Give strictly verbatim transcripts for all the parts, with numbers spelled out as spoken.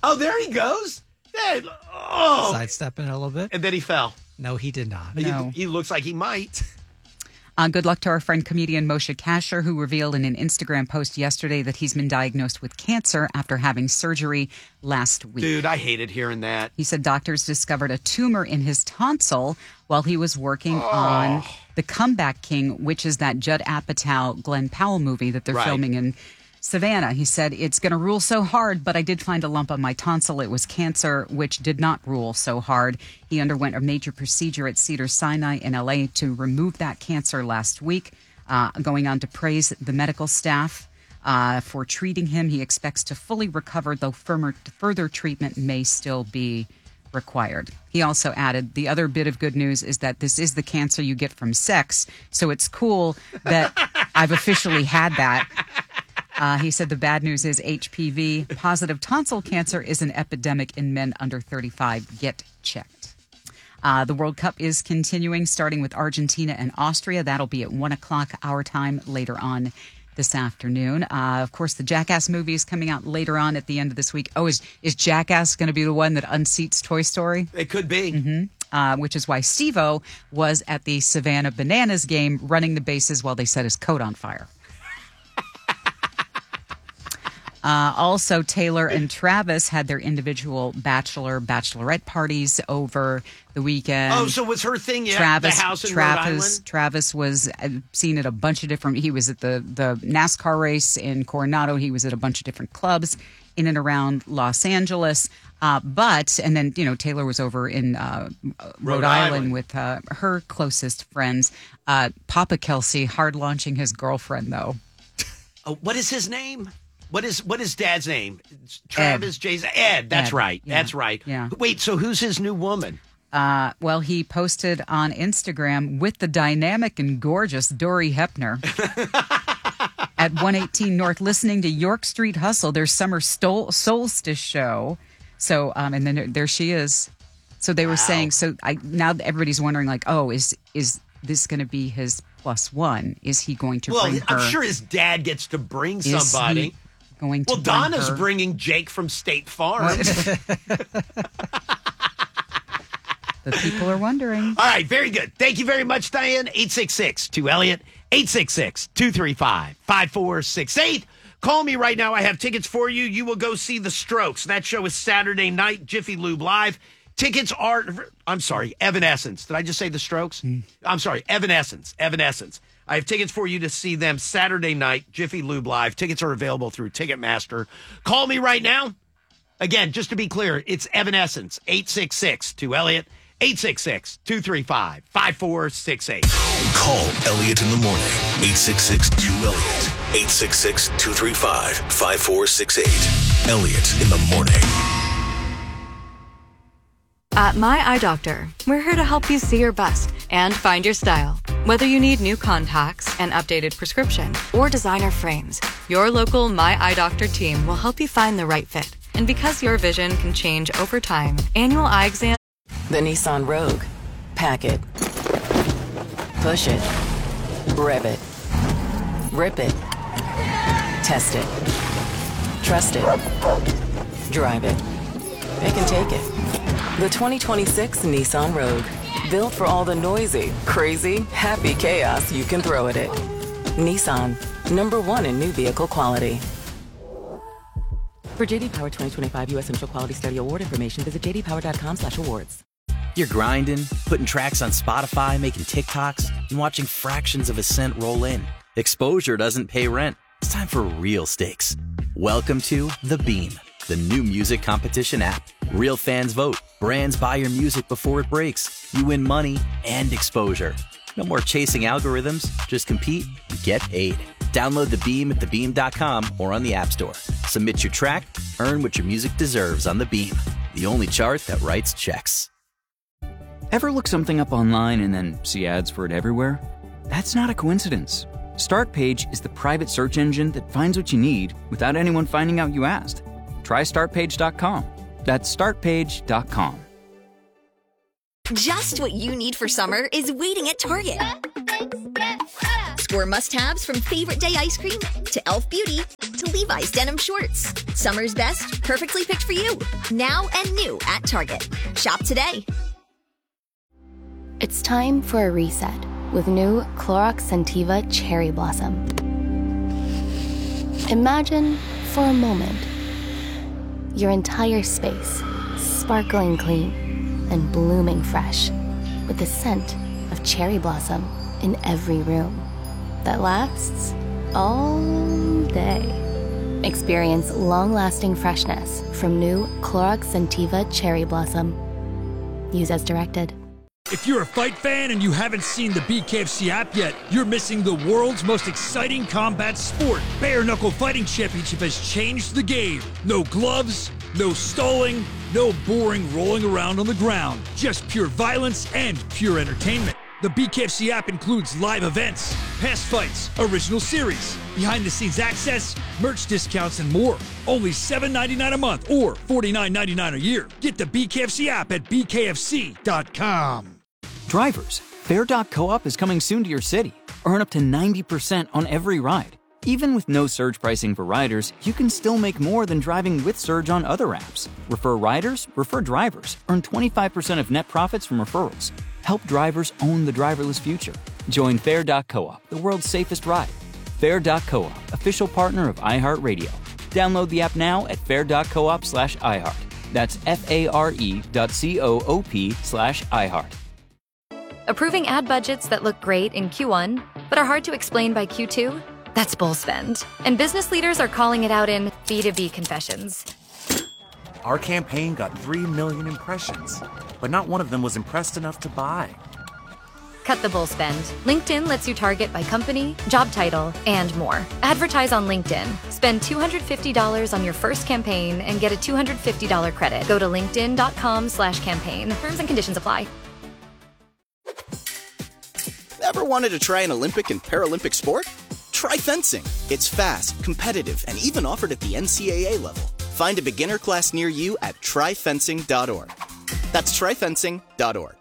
Oh, there he goes. Yeah, oh. Sidestepping a little bit. And then he fell. No, he did not. No. He, he looks like he might. Uh, good luck to our friend comedian Moshe Kasher, who revealed in an Instagram post yesterday that he's been diagnosed with cancer after having surgery last week. Dude, I hated hearing that. He said doctors discovered a tumor in his tonsil while he was working oh. on The Comeback King, which is that Judd Apatow, Glenn Powell movie that they're right. filming in Savannah. He said, it's going to rule so hard, but I did find a lump on my tonsil. It was cancer, which did not rule so hard. He underwent a major procedure at Cedars-Sinai in L A to remove that cancer last week, uh, going on to praise the medical staff uh, for treating him. He expects to fully recover, though firmer, further treatment may still be required. He also added, the other bit of good news is that this is the cancer you get from sex, so it's cool that I've officially had that. Uh, he said the bad news is H P V positive tonsil cancer is an epidemic in men under thirty-five. Get checked. Uh, the World Cup is continuing, starting with Argentina and Austria. That'll be at one o'clock our time later on this afternoon. Uh, of course, the Jackass movie is coming out later on at the end of this week. Oh, is, is Jackass going to be the one that unseats Toy Story? It could be. Mm-hmm. Uh, which is why Steve-O was at the Savannah Bananas game running the bases while they set his coat on fire. Uh, also, Taylor and Travis had their individual bachelor, bachelorette parties over the weekend. Oh, so was her thing, yeah, Travis, the house in Travis, Rhode Island? Travis was seen at a bunch of different, he was at the, the NASCAR race in Coronado. He was at a bunch of different clubs in and around Los Angeles. Uh, but, and then, you know, Taylor was over in uh, Rhode, Rhode Island, Island with uh, her closest friends. Uh, Papa Kelsey hard launching his girlfriend, though. Oh, what is his name? What is what is Dad's name? It's Travis, Ed. Jason, Ed. That's Ed. right. Yeah. That's right. Yeah. Wait, so who's his new woman? Uh, well, he posted on Instagram with the dynamic and gorgeous Dory Hepner at one eighteen North, listening to York Street Hustle, their summer stol- solstice show. So, um, and then there she is. So they were wow. saying. So I now everybody's wondering, like, oh, is is this going to be his plus one? Is he going to well, bring her? I'm sure his dad gets to bring is somebody. He going to well, Donna's her? bringing Jake from State Farm. The people are wondering. All right, very good. Thank you very much, Diane. eight six six, two Elliott, eight six six, two three five, five four six eight. Call me right now. I have tickets for you. You will go see The Strokes. That show is Saturday night, Jiffy Lube Live. Tickets are, I'm sorry, Evanescence. Did I just say The Strokes? Mm. I'm sorry, Evanescence. Evanescence. I have tickets for you to see them Saturday night, Jiffy Lube Live. Tickets are available through Ticketmaster. Call me right now. Again, just to be clear, it's Evanescence, eight six six, two Elliott, eight six six, two three five, five four six eight. Call Elliott in the morning, eight six six, two Elliott, eight six six, two three five, five four six eight. Elliott in the morning. At My Eye Doctor, we're here to help you see your best and find your style. Whether you need new contacts, an updated prescription, or designer frames, your local My Eye Doctor team will help you find the right fit. And because your vision can change over time, annual eye exam... The Nissan Rogue. Pack it. Push it. Rev it. Rip it. Test it. Trust it. Drive it. It can take it. The twenty twenty-six Nissan Rogue. Built for all the noisy, crazy, happy chaos you can throw at it. Nissan. Number one in new vehicle quality. For J D Power twenty twenty-five U S Initial Quality Study Award information, visit j d power dot com slash awards. You're grinding, putting tracks on Spotify, making TikToks, and watching fractions of a cent roll in. Exposure doesn't pay rent. It's time for real stakes. Welcome to The Beam, the new music competition app. Real fans vote. Brands buy your music before it breaks. You win money and exposure. No more chasing algorithms. Just compete and get paid. Download The Beam at the beam dot com or on the App Store. Submit your track, earn what your music deserves on The Beam, the only chart that writes checks. Ever look something up online and then see ads for it everywhere? That's not a coincidence. StartPage is the private search engine that finds what you need without anyone finding out you asked. Try start page dot com. That's start page dot com. Just what you need for summer is waiting at Target. Score must-haves from Favorite Day ice cream to Elf Beauty to Levi's denim shorts. Summer's best, perfectly picked for you. Now and new at Target. Shop today. It's time for a reset with new Clorox Scentiva Cherry Blossom. Imagine, for a moment, your entire space sparkling clean and blooming fresh with the scent of cherry blossom in every room that lasts all day. Experience long-lasting freshness from new Clorox Scentiva Cherry Blossom. Use as directed. If you're a fight fan and you haven't seen the B K F C app yet, you're missing the world's most exciting combat sport. Bare Knuckle Fighting Championship has changed the game. No gloves, no stalling, no boring rolling around on the ground. Just pure violence and pure entertainment. The B K F C app includes live events, past fights, original series, behind-the-scenes access, merch discounts, and more. Only seven dollars and ninety-nine cents a month or forty-nine dollars and ninety-nine cents a year. Get the B K F C app at B K F C dot com. Drivers, Fair dot Co-op is coming soon to your city. Earn up to ninety percent on every ride. Even with no surge pricing for riders, you can still make more than driving with Surge on other apps. Refer riders, refer drivers. Earn twenty-five percent of net profits from referrals. Help drivers own the driverless future. Join Fair dot Co-op, the world's safest ride. Fair dot Co-op, official partner of iHeartRadio. Download the app now at fair dot coop slash iHeart. That's F-A-R-E dot C-O-O-P slash iHeart. Approving ad budgets that look great in Q one, but are hard to explain by Q two? That's bull spend. And business leaders are calling it out in B two B confessions. Our campaign got three million impressions, but not one of them was impressed enough to buy. Cut the bull spend. LinkedIn lets you target by company, job title, and more. Advertise on LinkedIn. Spend two hundred fifty dollars on your first campaign and get a two hundred fifty dollars credit. Go to linkedin.com slash campaign. Terms and conditions apply. Ever wanted to try an Olympic and Paralympic sport? Try fencing. It's fast, competitive, and even offered at the N C double A level. Find a beginner class near you at try fencing dot org. That's try fencing dot org.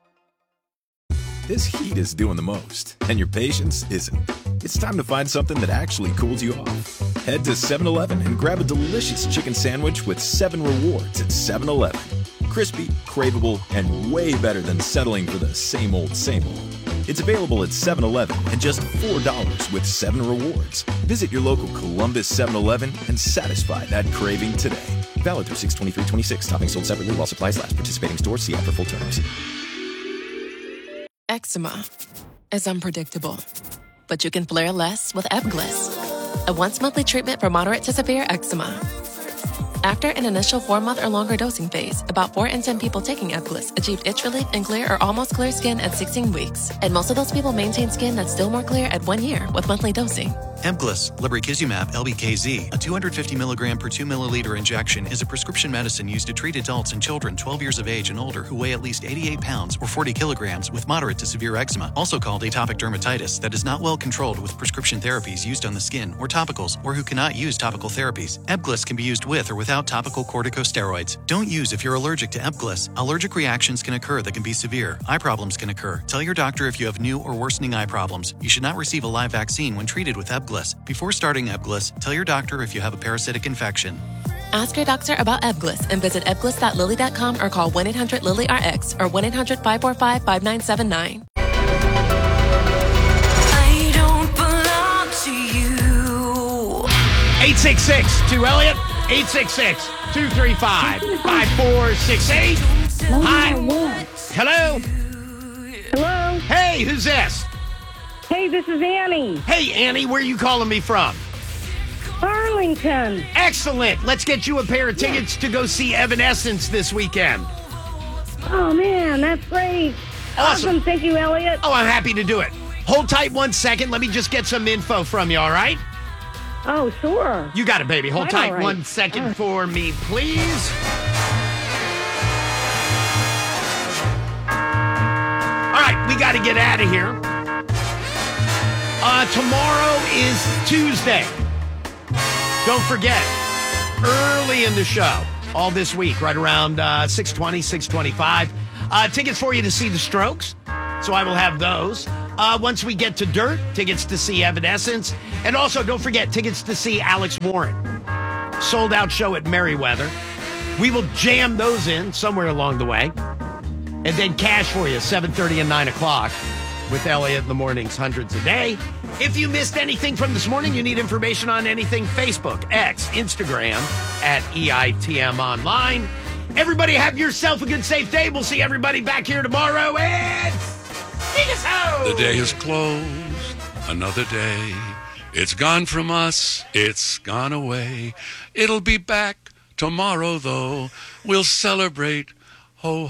This heat is doing the most, and your patience isn't. It's time to find something that actually cools you off. Head to seven eleven and grab a delicious chicken sandwich with seven rewards at seven eleven. Crispy, craveable, and way better than settling for the same old, same old. It's available at seven eleven and just four dollars with seven rewards. Visit your local Columbus seven eleven and satisfy that craving today. Valid through six twenty-three twenty-six. Toppings sold separately while supplies last. Participating stores, see app for full terms. Eczema is unpredictable, but you can flare less with Ebglyss, a once-monthly treatment for moderate to severe eczema. After an initial four-month or longer dosing phase, about four in ten people taking Ebglyss achieved itch relief and clear or almost clear skin at sixteen weeks. And most of those people maintain skin that's still more clear at one year with monthly dosing. Ebglyss, lebrikizumab L B K Z, a two hundred fifty milligram per two milliliter injection, is a prescription medicine used to treat adults and children twelve years of age and older who weigh at least eighty-eight pounds or forty kilograms with moderate to severe eczema, also called atopic dermatitis, that is not well controlled with prescription therapies used on the skin or topicals, or who cannot use topical therapies. Ebglyss can be used with or without topical corticosteroids. Don't use if you're allergic to Ebglyss. Allergic reactions can occur that can be severe. Eye problems can occur. Tell your doctor if you have new or worsening eye problems. You should not receive a live vaccine when treated with Ebglyss. Before starting Ebglyss, tell your doctor if you have a parasitic infection. Ask your doctor about Ebglyss and visit ebglyss dot lilly dot com or call one eight hundred lilly R X or one eight hundred five four five five nine seven nine. I don't belong to you. eight six six two Elliot, eight six six two three five five four six eight. Hi. Hello. Hello. Hey, who's this? Hey, this is Annie. Hey, Annie, where are you calling me from? Arlington. Excellent. Let's get you a pair of tickets to go see Evanescence this weekend. Oh, man, that's great. Awesome. Awesome. Thank you, Elliot. Oh, I'm happy to do it. Hold tight one second. Let me just get some info from you, all right? Oh, sure. You got it, baby. Hold Quite tight all right. one second Uh. for me, please. All right, we got to get out of here. Uh, tomorrow is Tuesday. Don't forget, early in the show, all this week, right around uh, six twenty, six twenty-five, uh, tickets for you to see The Strokes. So I will have those. Uh, once we get to Dirt, tickets to see Evanescence. And also, don't forget, tickets to see Alex Warren. Sold out show at Merriweather. We will jam those in somewhere along the way. And then cash for you, seven thirty and nine o'clock with Elliot in the mornings, hundreds a day. If you missed anything from this morning, you need information on anything, Facebook, X, Instagram, at E I T M Online. Everybody have yourself a good, safe day. We'll see everybody back here tomorrow. And see you soon. The day is closed, another day. It's gone from us, it's gone away. It'll be back tomorrow, though. We'll celebrate. Ho,